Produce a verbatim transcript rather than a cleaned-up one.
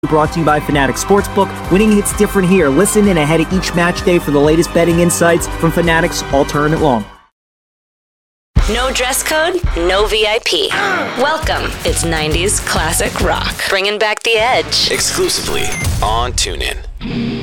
Brought to you by Fanatics Sportsbook. Winning hits different here. Listen in ahead of each match day for the latest betting insights from Fanatics all tournament long. No dress code, no V I P. Welcome. It's nineties classic rock. Bringing back the edge. Exclusively on TuneIn.